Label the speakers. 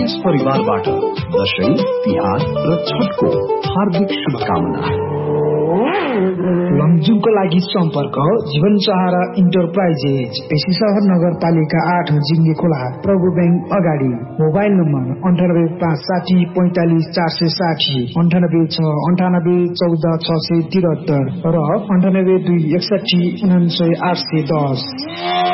Speaker 1: यस परिवारबाट दशैं, तिहार र छठको हार्दिक शुभकामना।
Speaker 2: लमजुङको लागि सम्पर्क जीवन सहारा इन्टरप्राइजेज, पेशी सहर नगरपालिका 8 जिङ्गे खोला, प्रभु बैंक अगाडि। मोबाइल नम्बर 9856 45 460, 96 98 14 673 र 98 2 61 99 810।